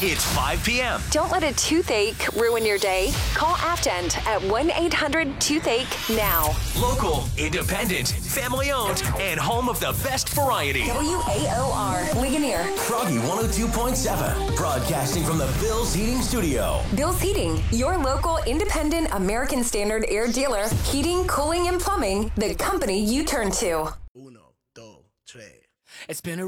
It's 5 p.m. Don't let a toothache ruin your day. Call Aftend at 1-800-TOOTHACHE now. Local, independent, family-owned, and home of the best variety. WAOR, Ligonier. Froggy 102.7, broadcasting from the Bill's Heating Studio. Bill's Heating, your local independent American Standard air dealer. Heating, cooling, and plumbing, the company you turn to. Uno, dos, tres. It's been a